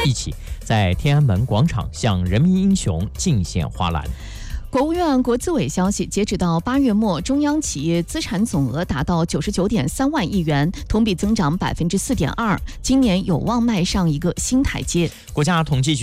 一起在天安门广场向人民英雄敬献花篮。 国务院国资委消息，截止到8月末，中央企业资产总额达到99.3万亿元，同比增长4.2%，今年有望迈上一个新台阶。 国家统计局